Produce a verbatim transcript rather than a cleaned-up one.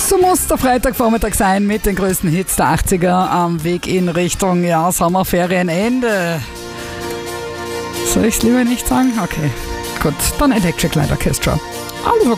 So muss der Freitagvormittag sein mit den größten Hits der achtziger am Weg in Richtung ja, Sommerferienende. Soll ich es lieber nicht sagen? Okay, gut, dann Electric Light Orchestra. Alles okay.